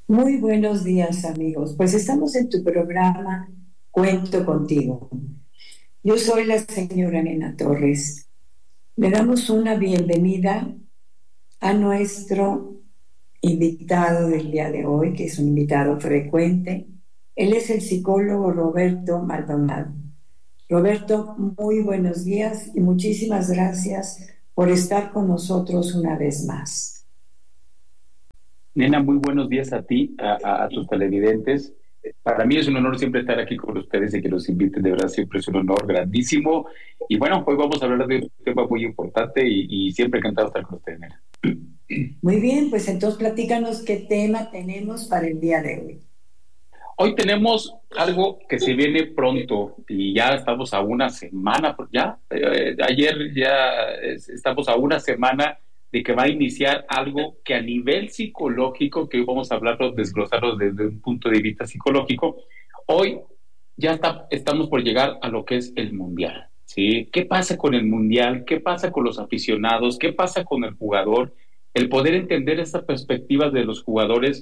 Muy buenos días, amigos. Pues estamos en tu programa Cuento contigo. Yo soy la señora Nena Torres. Le damos una bienvenida a nuestro invitado del día de hoy, que es un invitado frecuente. Él es el psicólogo Roberto Maldonado. Roberto, muy buenos días y muchísimas gracias por estar con nosotros una vez más. Nena, muy buenos días a ti, a tus televidentes. Para mí es un honor siempre estar aquí con ustedes y que los inviten, de verdad siempre es un honor grandísimo. Y bueno, hoy vamos a hablar de un tema muy importante y siempre encantado de estar con ustedes, Nena. Muy bien, pues entonces platícanos qué tema tenemos para el día de hoy. Hoy tenemos algo que se viene pronto y ya estamos a una semana, ayer ya estamos a una semana de que va a iniciar algo que a nivel psicológico, que hoy vamos a hablarlo, desglosarlo desde un punto de vista psicológico, hoy estamos por llegar a lo que es el mundial, ¿sí? ¿Qué pasa con el mundial? ¿Qué pasa con los aficionados? ¿Qué pasa con el jugador? El poder entender esta perspectiva de los jugadores.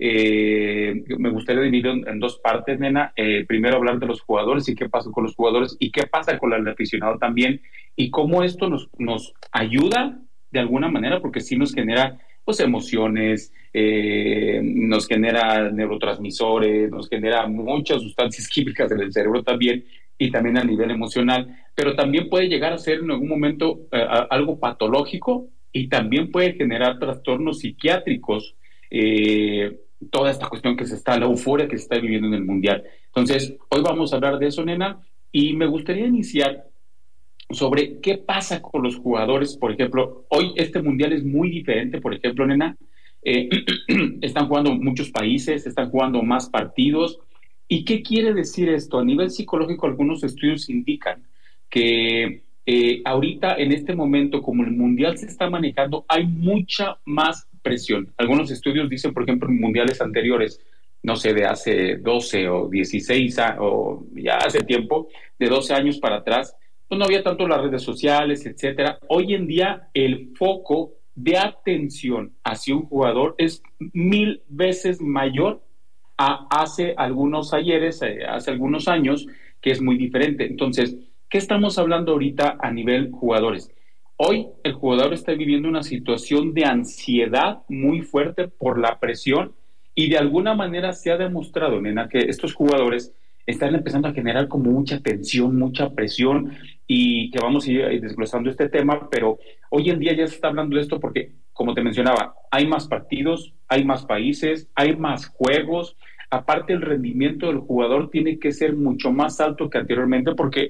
Me gustaría dividir en dos partes, Nena. Primero hablar de los jugadores y qué pasa con los jugadores y qué pasa con el aficionado también y cómo esto nos ayuda de alguna manera, porque sí nos genera pues emociones, nos genera neurotransmisores, nos genera muchas sustancias químicas en el cerebro también y también a nivel emocional, pero también puede llegar a ser en algún momento algo patológico y también puede generar trastornos psiquiátricos. Toda esta cuestión la euforia que se está viviendo en el mundial. Entonces, hoy vamos a hablar de eso, Nena, y me gustaría iniciar sobre qué pasa con los jugadores. Por ejemplo, hoy este mundial es muy diferente, por ejemplo, Nena, eh, están jugando muchos países, están jugando más partidos. ¿Y qué quiere decir esto? A nivel psicológico, algunos estudios indican que ahorita, en este momento, como el mundial se está manejando, hay mucha más presión. Algunos estudios dicen, por ejemplo, en mundiales anteriores, no sé, de hace 12 o 16 o ya hace tiempo, de 12 años para atrás, pues no había tanto las redes sociales, etcétera. Hoy en día el foco de atención hacia un jugador es 1000 veces mayor a hace algunos ayeres, hace algunos años, que es muy diferente. Entonces, ¿qué estamos hablando ahorita a nivel jugadores? Hoy el jugador está viviendo una situación de ansiedad muy fuerte por la presión y de alguna manera se ha demostrado, nena, que estos jugadores están empezando a generar como mucha tensión, mucha presión y que vamos a ir desglosando este tema, pero hoy en día ya se está hablando de esto porque, como te mencionaba, hay más partidos, hay más países, hay más juegos. Aparte, el rendimiento del jugador tiene que ser mucho más alto que anteriormente porque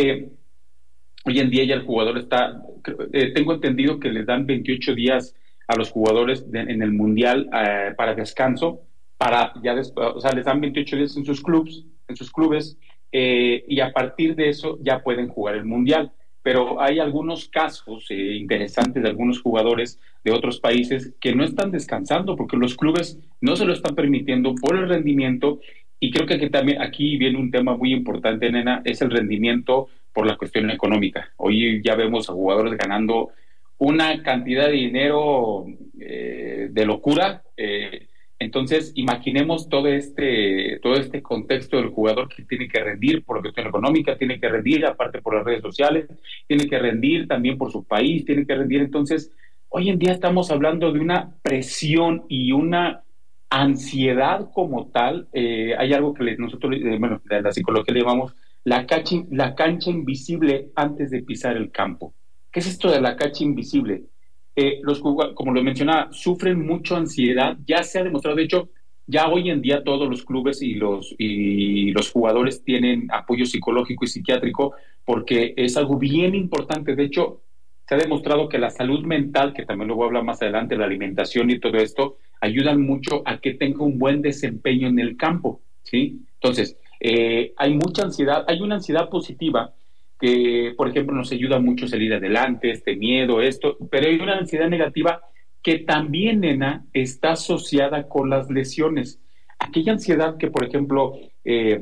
hoy en día ya el jugador tengo entendido que le dan 28 días a los jugadores en el Mundial para descanso, para ya después, o sea, les dan 28 días en sus clubes, y a partir de eso ya pueden jugar el Mundial. Pero hay algunos casos interesantes de algunos jugadores de otros países que no están descansando porque los clubes no se lo están permitiendo por el rendimiento. Y creo que también aquí viene un tema muy importante, Nena, es el rendimiento por la cuestión económica. Hoy ya vemos a jugadores ganando una cantidad de dinero de locura. Entonces, imaginemos todo este contexto del jugador que tiene que rendir por la cuestión económica, tiene que rendir aparte por las redes sociales, tiene que rendir también por su país, tiene que rendir. Entonces, hoy en día estamos hablando de una presión y una ansiedad como tal. Hay algo que nosotros, bueno, de la psicología le llamamos la cancha invisible antes de pisar el campo. ¿Qué es esto de la cancha invisible? Como lo mencionaba, sufren mucho ansiedad, ya se ha demostrado, de hecho, ya hoy en día todos los clubes y los jugadores tienen apoyo psicológico y psiquiátrico porque es algo bien importante. De hecho, se ha demostrado que la salud mental, que también lo voy a hablar más adelante, la alimentación y todo esto, ayudan mucho a que tenga un buen desempeño en el campo, ¿sí? Entonces, hay mucha ansiedad, hay una ansiedad positiva que, por ejemplo, nos ayuda mucho a salir adelante, este miedo, esto, pero hay una ansiedad negativa que también, nena, está asociada con las lesiones. Aquella ansiedad que, por ejemplo,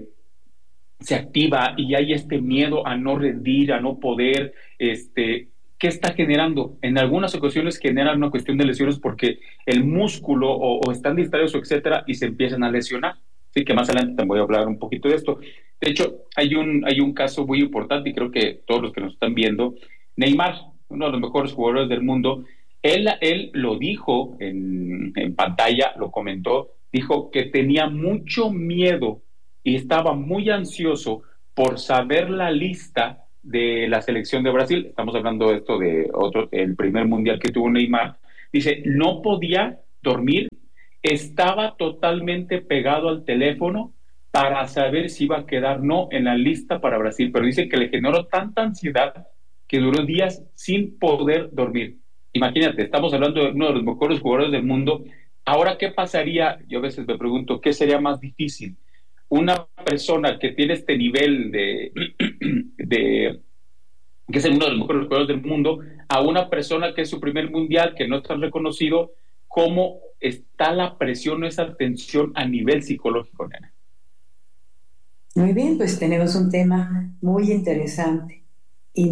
se activa y hay este miedo a no rendir, a no poder, ¿qué está generando? En algunas ocasiones generan una cuestión de lesiones porque el músculo o están distraídos, etcétera, y se empiezan a lesionar. Así que más adelante te voy a hablar un poquito de esto. De hecho, hay un caso muy importante y creo que todos los que nos están viendo, Neymar, uno de los mejores jugadores del mundo, él lo dijo en pantalla, lo comentó, dijo que tenía mucho miedo y estaba muy ansioso por saber la lista de la selección de Brasil. Estamos hablando de esto de el primer mundial que tuvo Neymar. Dice, no podía dormir, estaba totalmente pegado al teléfono para saber si iba a quedar no en la lista para Brasil, pero dice que le generó tanta ansiedad que duró días sin poder dormir. Imagínate, estamos hablando de uno de los mejores jugadores del mundo. Ahora, ¿qué pasaría? Yo a veces me pregunto, ¿qué sería más difícil? Una persona que tiene este nivel de que es uno de los mejores jugadores del mundo, a una persona que es su primer mundial, que no es tan reconocido, ¿cómo está la presión o esa tensión a nivel psicológico, nena? Muy bien, pues tenemos un tema muy interesante y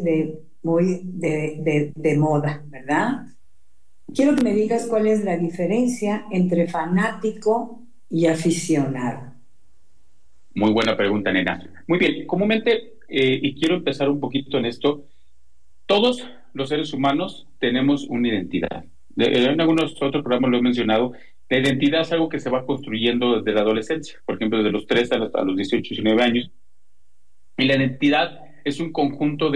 muy de moda, ¿verdad? Quiero que me digas cuál es la diferencia entre fanático y aficionado. Muy buena pregunta, nena. Muy bien, comúnmente, y quiero empezar un poquito en esto, todos los seres humanos tenemos una identidad. En algunos otros programas lo he mencionado, la identidad es algo que se va construyendo desde la adolescencia, por ejemplo, desde los 3 a los 18, 19 años, y la identidad es un conjunto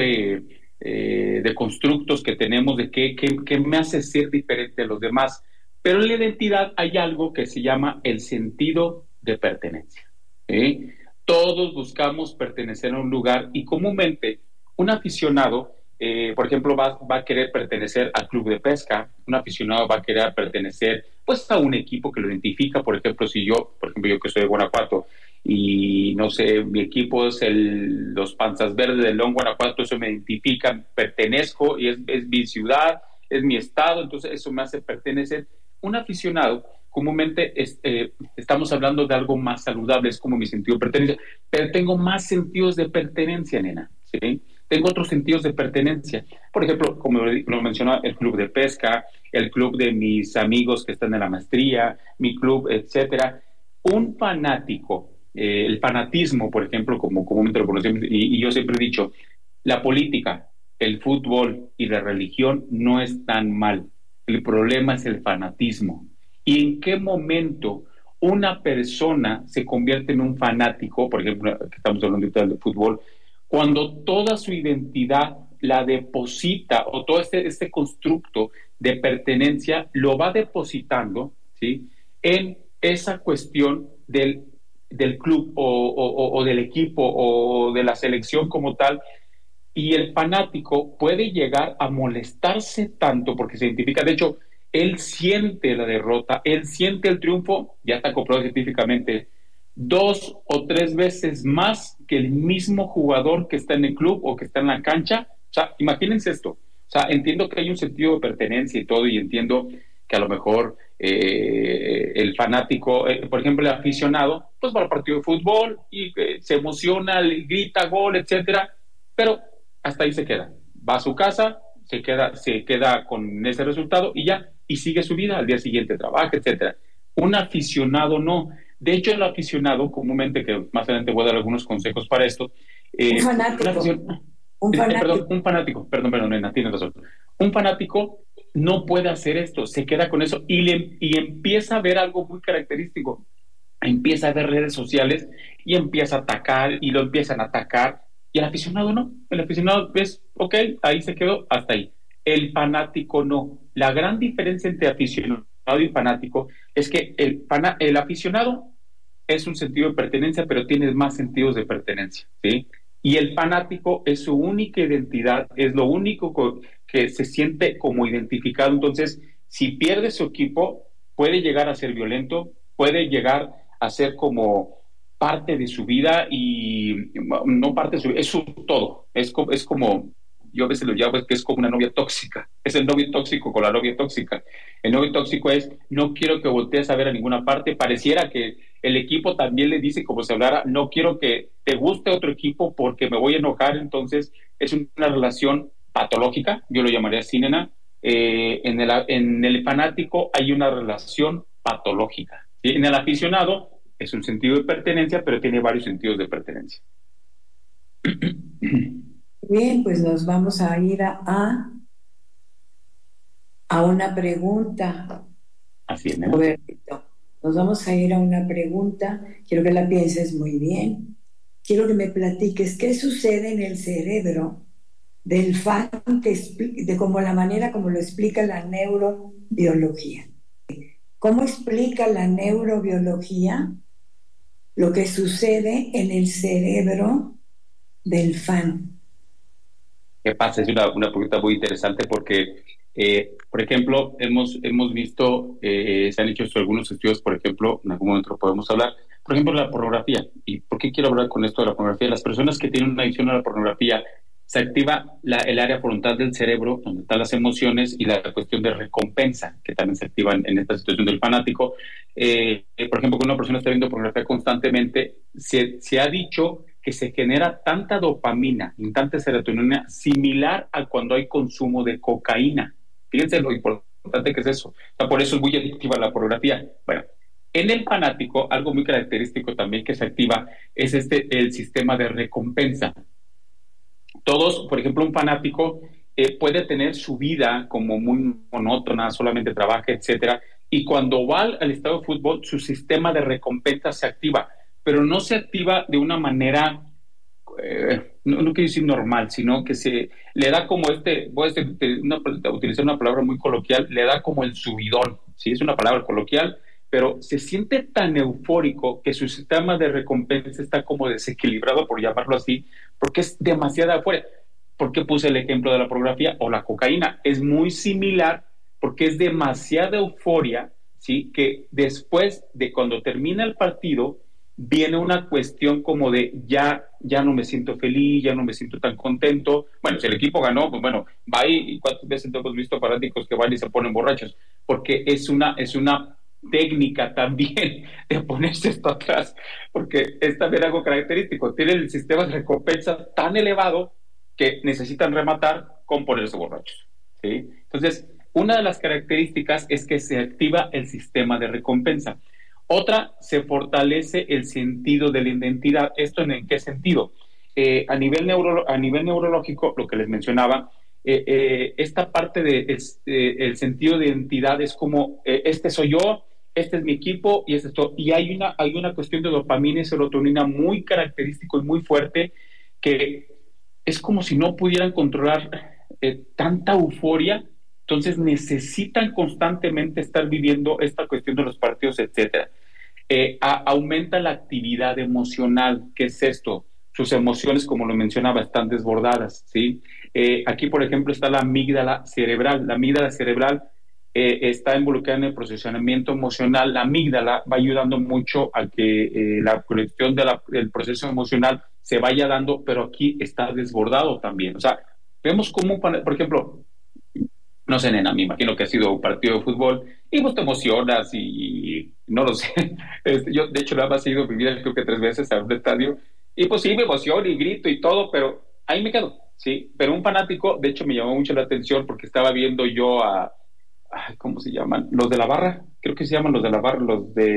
de constructos que tenemos de qué me hace ser diferente a los demás. Pero en la identidad hay algo que se llama el sentido de pertenencia. ¿Sí? Todos buscamos pertenecer a un lugar y comúnmente un aficionado, por ejemplo, va a querer pertenecer al club de pesca, un aficionado va a querer pertenecer pues a un equipo que lo identifica. Por ejemplo, yo que soy de Guanajuato, y no sé, mi equipo es los Panzas Verdes de León, Guanajuato, eso me identifica, pertenezco y es mi ciudad, es mi estado, entonces eso me hace pertenecer. Un aficionado, comúnmente estamos hablando de algo más saludable, es como mi sentido de pertenencia, pero tengo más sentidos de pertenencia, nena, ¿sí? Tengo otros sentidos de pertenencia. Por ejemplo, como lo mencionaba, el club de pesca, el club de mis amigos que están en la maestría, mi club, etcétera. Un fanático, el fanatismo, por ejemplo, como comúnmente lo conocemos, y yo siempre he dicho, la política, el fútbol y la religión no es tan mal. El problema es el fanatismo. ¿Y en qué momento una persona se convierte en un fanático? Por ejemplo, que estamos hablando de fútbol, cuando toda su identidad la deposita, o todo este constructo de pertenencia lo va depositando, ¿sí?, en esa cuestión del club o del equipo o de la selección como tal. Y el fanático puede llegar a molestarse tanto porque se identifica. De hecho, él siente la derrota, él siente el triunfo, ya está comprobado científicamente, 2 o 3 veces más que el mismo jugador que está en el club o que está en la cancha. O sea, imagínense esto. O sea, entiendo que hay un sentido de pertenencia y todo, y entiendo que a lo mejor el fanático, por ejemplo, el aficionado, pues va al partido de fútbol y se emociona, grita gol, etcétera, pero hasta ahí se queda. Va a su casa, se queda con ese resultado y ya, y sigue su vida, al día siguiente trabaja, etcétera. Un aficionado no. De hecho, el aficionado, comúnmente, que más adelante voy a dar algunos consejos para esto. Un fanático. Perdón, nena, tienes razón. Un fanático no puede hacer esto, se queda con eso y empieza a ver algo muy característico. Empieza a ver redes sociales y empieza a atacar y lo empiezan a atacar. Y el aficionado no. El aficionado es, ok, ahí se quedó, hasta ahí. El fanático no. La gran diferencia entre aficionado y fanático es que el aficionado es un sentido de pertenencia, pero tiene más sentidos de pertenencia, ¿sí? Y el fanático es su única identidad, es lo único que se siente como identificado. Entonces, si pierde su equipo, puede llegar a ser violento, puede llegar a ser como parte de su vida, y no parte de su vida, es su todo. Es como yo a veces lo llamo, es que es como una novia tóxica. Es el novio tóxico con la novia tóxica. El novio tóxico es, no quiero que voltees a ver a ninguna parte. Pareciera que el equipo también le dice, como si hablara, no quiero que te guste otro equipo porque me voy a enojar. Entonces es una relación patológica, yo lo llamaría así, nena. En el fanático hay una relación patológica, ¿sí? En el aficionado es un sentido de pertenencia, pero tiene varios sentidos de pertenencia. Bien, pues nos vamos a ir a una pregunta, Así es, nena. Roberto. Nos vamos a ir a una pregunta. Quiero que la pienses muy bien. Quiero que me platiques qué sucede en el cerebro del fan de como la manera como lo explica la neurobiología. ¿Cómo explica la neurobiología lo que sucede en el cerebro del fan? ¿Qué pasa? Es una pregunta muy interesante porque, por ejemplo, hemos visto, se han hecho algunos estudios, por ejemplo, en algún momento podemos hablar, por ejemplo, de la pornografía. ¿Y por qué quiero hablar con esto de la pornografía? Las personas que tienen una adicción a la pornografía, se activa el área frontal del cerebro, donde están las emociones y la cuestión de recompensa, que también se activa en esta situación del fanático. Por ejemplo, cuando una persona está viendo pornografía constantemente, se ha dicho que se genera tanta dopamina y tanta serotonina similar a cuando hay consumo de cocaína. Fíjense lo importante que es eso. O sea, por eso es muy adictiva la pornografía. Bueno, en el fanático, algo muy característico también que se activa es el sistema de recompensa. Todos, por ejemplo, un fanático puede tener su vida como muy monótona, solamente trabaja, etcétera, y cuando va al estadio de fútbol, su sistema de recompensa se activa, pero no se activa de una manera, no quiero decir normal, sino que se le da como voy a utilizar una palabra muy coloquial, le da como el subidón, ¿sí? Es una palabra coloquial, pero se siente tan eufórico que su sistema de recompensa está como desequilibrado, por llamarlo así, porque es demasiada afuera. ¿Por qué puse el ejemplo de la pornografía o la cocaína? Es muy similar porque es demasiada euforia, ¿sí? Que después de cuando termina el partido, viene una cuestión como de ya no me siento feliz, ya no me siento tan contento. Bueno, si el equipo ganó, pues bueno, va y cuántas veces hemos visto fanáticos que van y se ponen borrachos, porque es una técnica también de ponerse esto atrás, porque es también algo característico, tiene el sistema de recompensa tan elevado que necesitan rematar con ponerse borrachos, ¿sí? Entonces, una de las características es que se activa el sistema de recompensa. Otra, se fortalece el sentido de la identidad. ¿Esto en qué sentido? A nivel neurológico, lo que les mencionaba, esta parte del el sentido de identidad es como, este soy yo, este es mi equipo y este es todo. Y hay una cuestión de dopamina y serotonina muy característico y muy fuerte que es como si no pudieran controlar tanta euforia, entonces necesitan constantemente estar viviendo esta cuestión de los partidos, etcétera. Aumenta la actividad emocional. ¿Qué es esto? Sus emociones, como lo mencionaba, están desbordadas, ¿sí? Aquí, por ejemplo, está la amígdala cerebral. La amígdala cerebral está involucrada en el procesamiento emocional. La amígdala va ayudando mucho a que la conexión del proceso emocional se vaya dando, pero aquí está desbordado también. O sea, vemos cómo, por ejemplo, no sé, nena, me imagino que ha sido un partido de fútbol y vos te emocionas y no lo sé. Yo, de hecho, nada más he ido a mi vida, creo que 3 veces a un estadio y pues sí, me emociono y grito y todo, pero ahí me quedo, ¿sí? Pero un fanático, de hecho, me llamó mucho la atención porque estaba viendo yo ¿cómo se llaman? Los de la barra, creo que se llaman los de la barra,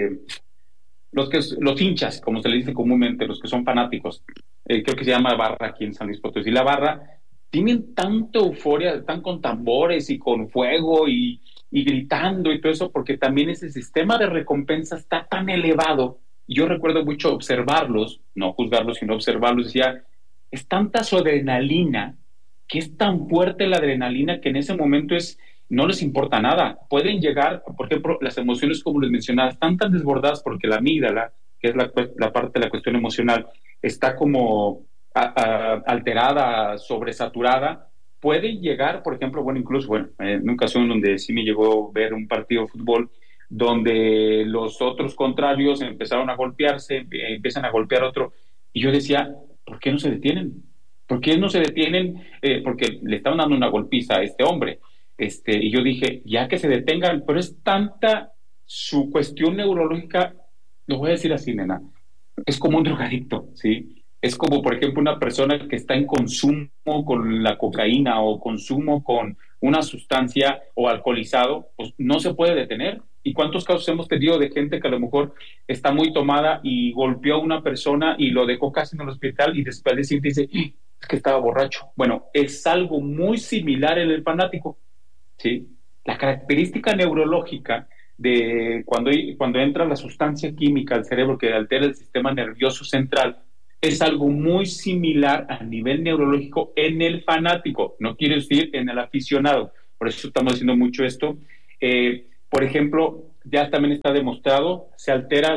los hinchas, como se le dice comúnmente, los que son fanáticos. Creo que se llama barra aquí en San Luis Potosí. La barra tienen tanta euforia, están con tambores y con fuego y gritando y todo eso, porque también ese sistema de recompensa está tan elevado. Yo recuerdo mucho observarlos, no juzgarlos, sino observarlos, decía, es tanta su adrenalina, que es tan fuerte la adrenalina que en ese momento no les importa nada. Pueden llegar, por ejemplo, las emociones, como les mencionaba, están tan desbordadas porque la amígdala, que es la parte de la cuestión emocional, está como alterada, sobresaturada. Pueden llegar, por ejemplo, incluso, en una ocasión donde sí me llegó a ver un partido de fútbol, donde los otros contrarios empezaron a golpearse, empiezan a golpear a otro, y yo decía, ¿por qué no se detienen? ¿Por qué no se detienen? Porque le estaban dando una golpiza a este hombre. Y yo dije, ya que se detengan, pero es tanta su cuestión neurológica, lo voy a decir así, nena, es como un drogadicto, ¿sí? Es como, por ejemplo, una persona que está en consumo con la cocaína o consumo con una sustancia o alcoholizado, pues no se puede detener. ¿Y cuántos casos hemos tenido de gente que a lo mejor está muy tomada y golpeó a una persona y lo dejó casi en el hospital y después de dice, es que estaba borracho? Bueno, es algo muy similar en el fanático, ¿sí? La característica neurológica de cuando entra la sustancia química al cerebro que altera el sistema nervioso central es algo muy similar a nivel neurológico en el fanático, no quiero decir en el aficionado, por eso estamos haciendo mucho esto. Por ejemplo, ya también está demostrado, se altera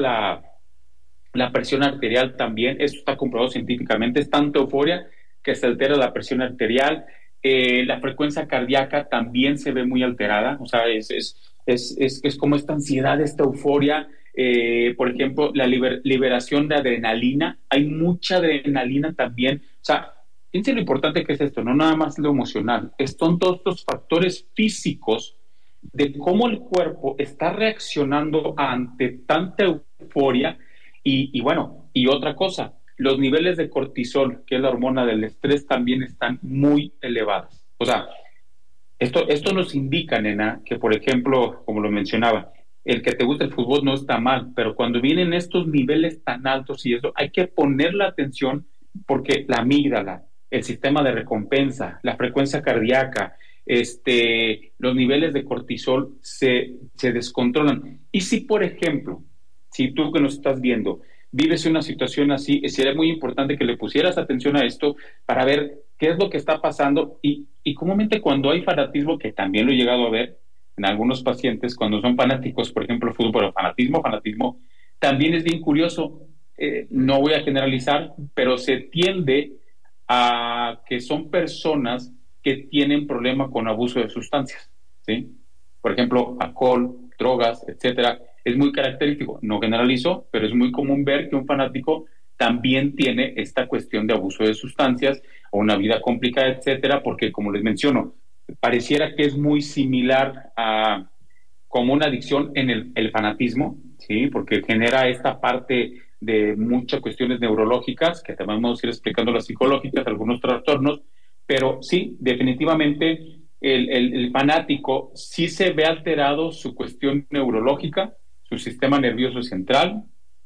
la presión arterial también, esto está comprobado científicamente, es tanta euforia que se altera la presión arterial, la frecuencia cardíaca también se ve muy alterada, o sea, es como esta ansiedad, esta euforia. Por ejemplo, la liberación de adrenalina, hay mucha adrenalina también, o sea, fíjense lo importante que es esto, no nada más lo emocional, son todos estos factores físicos de cómo el cuerpo está reaccionando ante tanta euforia y bueno, y otra cosa, los niveles de cortisol, que es la hormona del estrés, también están muy elevados. O sea, esto nos indica, nena, que por ejemplo, como lo mencionaba, el que te gusta el fútbol no está mal, pero cuando vienen estos niveles tan altos y eso, hay que poner la atención porque la amígdala, el sistema de recompensa, la frecuencia cardíaca, los niveles de cortisol se descontrolan. Y si, por ejemplo, si tú que nos estás viendo vives una situación así, sería muy importante que le pusieras atención a esto para ver qué es lo que está pasando y comúnmente cuando hay fanatismo, que también lo he llegado a ver en algunos pacientes, cuando son fanáticos, por ejemplo, fútbol, fanatismo, también es bien curioso, no voy a generalizar, pero se tiende a que son personas que tienen problema con abuso de sustancias, ¿sí? Por ejemplo, alcohol, drogas, etcétera. Es muy característico, no generalizo, pero es muy común ver que un fanático también tiene esta cuestión de abuso de sustancias o una vida complicada, etcétera, porque como les menciono, pareciera que es muy similar a como una adicción en el fanatismo, ¿sí? Porque genera esta parte de muchas cuestiones neurológicas, que también vamos a ir explicando las psicológicas, algunos trastornos, pero sí, definitivamente el fanático sí se ve alterado su cuestión neurológica, su sistema nervioso central,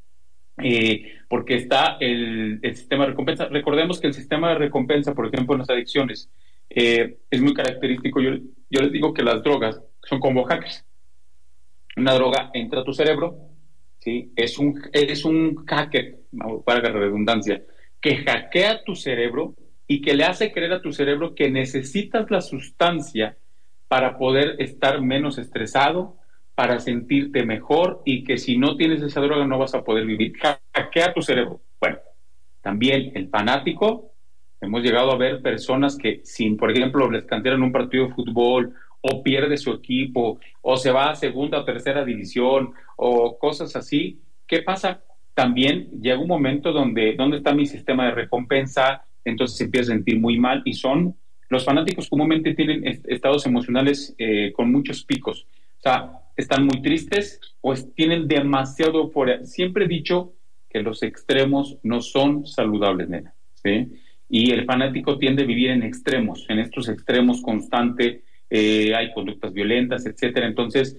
porque está el sistema de recompensa. Recordemos que el sistema de recompensa, por ejemplo, en las adicciones, es muy característico. Yo les digo que las drogas son como hackers. Una droga entra a tu cerebro, ¿sí? Es un hacker, para la redundancia, que hackea tu cerebro y que le hace creer a tu cerebro que necesitas la sustancia para poder estar menos estresado, para sentirte mejor y que si no tienes esa droga no vas a poder vivir. Hackea tu cerebro. Bueno, también el fanático, hemos llegado a ver personas que sin, por ejemplo, les cancelan un partido de fútbol o pierde su equipo o se va a segunda o tercera división o cosas así. ¿Qué pasa? También llega un momento donde está mi sistema de recompensa, entonces se empieza a sentir muy mal y los fanáticos comúnmente tienen estados emocionales con muchos picos. O sea, están muy tristes o tienen demasiado euforia. Siempre he dicho que los extremos no son saludables, nena, ¿sí? Y el fanático tiende a vivir en extremos, en estos extremos constantes, hay conductas violentas, etcétera. Entonces,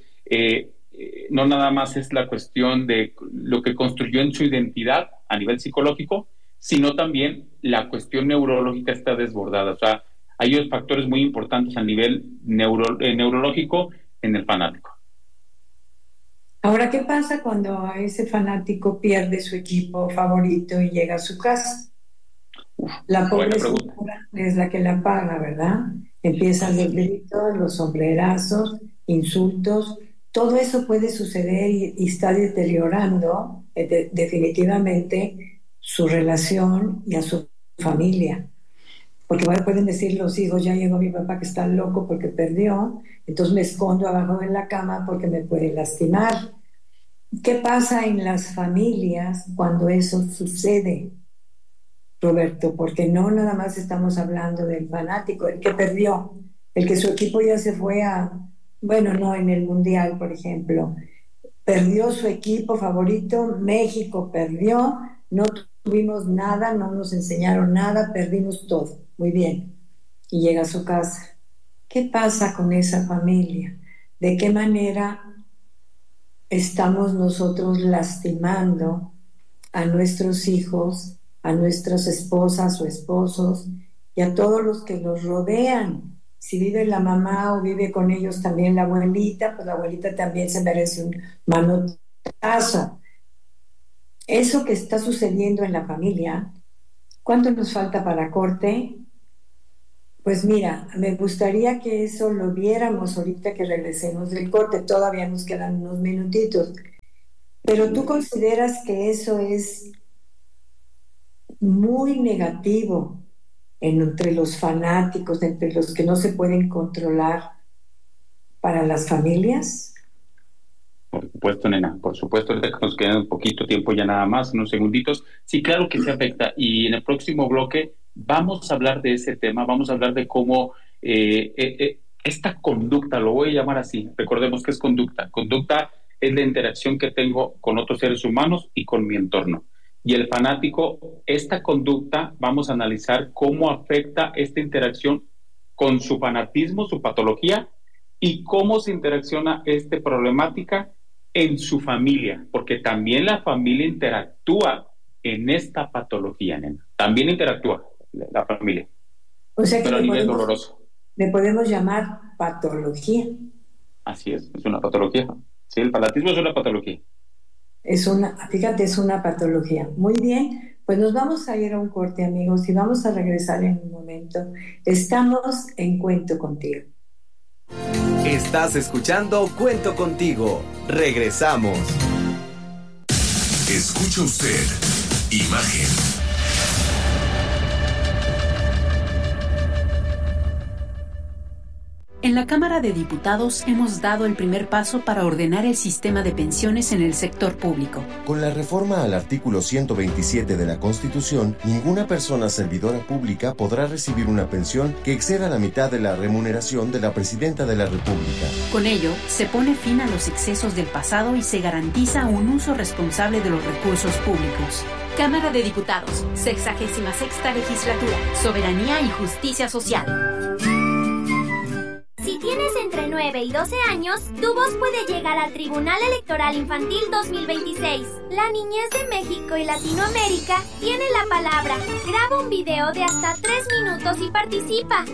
no nada más es la cuestión de lo que construyó en su identidad a nivel psicológico, sino también la cuestión neurológica está desbordada. O sea, hay otros factores muy importantes a nivel neurológico en el fanático. Ahora, ¿qué pasa cuando ese fanático pierde su equipo favorito y llega a su casa? La pobre señora es la que la paga, ¿verdad? Empiezan los gritos, los sombrerazos, insultos. Todo eso puede suceder y está deteriorando definitivamente su relación y a su familia. Porque pueden decir los hijos, ya llegó mi papá que está loco porque perdió, entonces me escondo abajo de la cama porque me puede lastimar. ¿Qué pasa en las familias cuando eso sucede, Roberto? Porque no nada más estamos hablando del fanático, el que perdió, el que su equipo ya se fue bueno, no en el Mundial, por ejemplo, perdió su equipo favorito, México perdió, no tuvimos nada, no nos enseñaron nada, perdimos todo. Muy bien. Y llega a su casa. ¿Qué pasa con esa familia? ¿De qué manera estamos nosotros lastimando a nuestros hijos, a nuestras esposas o esposos y a todos los que los rodean? Si vive la mamá o vive con ellos también la abuelita, pues la abuelita también se merece un manotazo. Eso que está sucediendo en la familia, ¿cuánto nos falta para corte? Pues mira, me gustaría que eso lo viéramos ahorita que regresemos del corte. Todavía nos quedan unos minutitos. Pero ¿tú consideras que eso es muy negativo entre los fanáticos, entre los que no se pueden controlar para las familias? Por supuesto, nena, por supuesto, ahorita que nos queda un poquito tiempo ya nada más, unos segunditos. Sí, claro que se afecta. Y en el próximo bloque vamos a hablar de ese tema, vamos a hablar de cómo esta conducta, lo voy a llamar así, recordemos que es conducta. Conducta es la interacción que tengo con otros seres humanos y con mi entorno. Y el fanático, esta conducta, vamos a analizar cómo afecta esta interacción con su fanatismo, su patología, y cómo se interacciona esta problemática en su familia, porque también la familia interactúa en esta patología, nena. También interactúa la familia. O sea que pero a nivel doloroso. Le podemos llamar patología. Así es una patología. Sí, el fanatismo es una patología. Fíjate, es una patología. Muy bien, pues nos vamos a ir a un corte, amigos, y vamos a regresar en un momento. Estamos en Cuento Contigo. Estás escuchando Cuento Contigo. Regresamos. Escucha usted Imagen. En la Cámara de Diputados hemos dado el primer paso para ordenar el sistema de pensiones en el sector público. Con la reforma al artículo 127 de la Constitución, ninguna persona servidora pública podrá recibir una pensión que exceda la mitad de la remuneración de la Presidenta de la República. Con ello, se pone fin a los excesos del pasado y se garantiza un uso responsable de los recursos públicos. Cámara de Diputados, 66ª Legislatura, Soberanía y Justicia Social. Si tienes entre 9 y 12 años, tu voz puede llegar al Tribunal Electoral Infantil 2026. La niñez de México y Latinoamérica tiene la palabra. Graba un video de hasta 3 minutos y participa.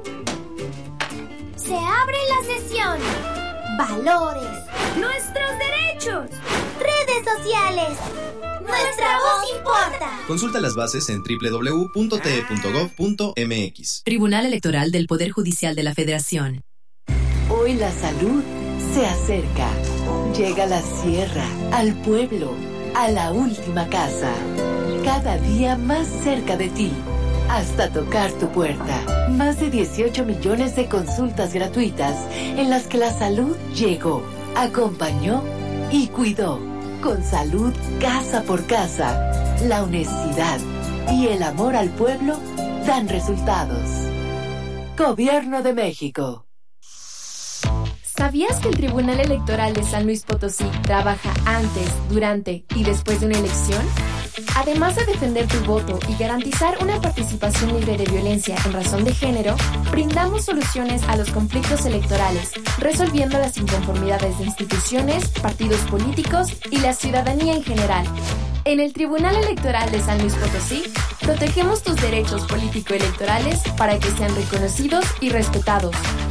Se abre la sesión. Valores. Nuestros derechos. Redes sociales. Nuestra voz importa. Consulta las bases en www.te.gov.mx. Tribunal Electoral del Poder Judicial de la Federación. Hoy la salud se acerca. Llega a la sierra, al pueblo, a la última casa. Cada día más cerca de ti, hasta tocar tu puerta. Más de 18 millones de consultas gratuitas en las que la salud llegó, acompañó y cuidó. Con salud casa por casa, la honestidad y el amor al pueblo dan resultados. Gobierno de México. ¿Sabías que el Tribunal Electoral de San Luis Potosí trabaja antes, durante y después de una elección? Además de defender tu voto y garantizar una participación libre de violencia en razón de género, brindamos soluciones a los conflictos electorales, resolviendo las inconformidades de instituciones, partidos políticos y la ciudadanía en general. En el Tribunal Electoral de San Luis Potosí, protegemos tus derechos político-electorales para que sean reconocidos y respetados.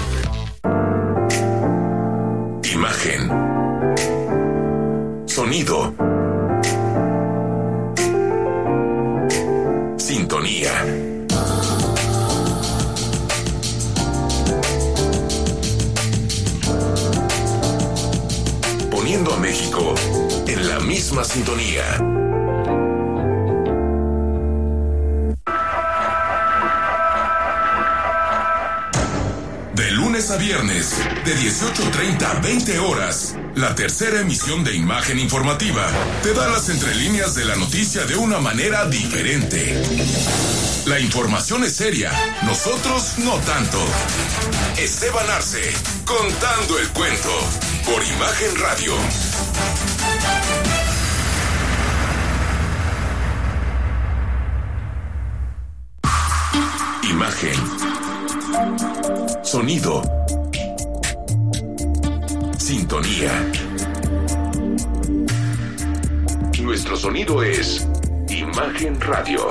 Imagen. Sonido. Sintonía. Poniendo a México en la misma sintonía. De lunes a viernes, de 18:30 a 20 horas, la tercera emisión de Imagen Informativa te da las entrelíneas de la noticia de una manera diferente. La información es seria, nosotros no tanto. Esteban Arce, contando el cuento, por Imagen Radio. Sonido. Sintonía. Nuestro sonido es Imagen Radio.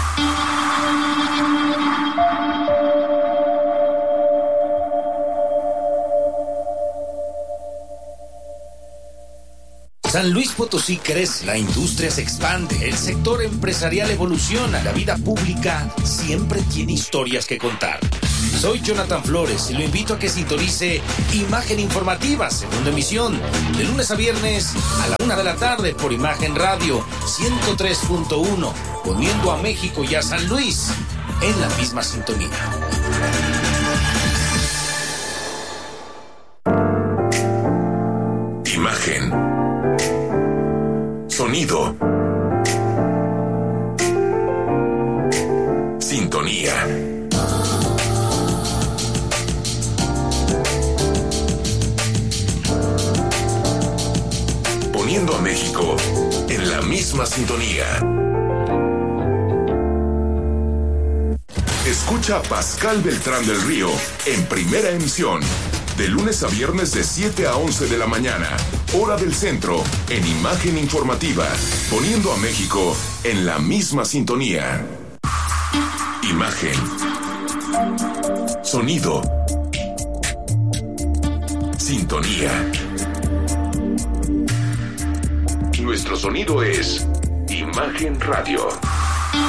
San Luis Potosí crece, la industria se expande, el sector empresarial evoluciona, la vida pública siempre tiene historias que contar. Soy Jonathan Flores y lo invito a que sintonice Imagen Informativa, segunda emisión, de lunes a viernes a la 1 de la tarde por Imagen Radio 103.1, poniendo a México y a San Luis en la misma sintonía. Imagen. Sonido. Sintonía. Poniendo a México en la misma sintonía. Escucha a Pascal Beltrán del Río en primera emisión, de lunes a viernes de 7 a 11 de la mañana, hora del centro, en Imagen Informativa, poniendo a México en la misma sintonía. Imagen. Sonido. Sintonía. Nuestro sonido es Imagen Radio.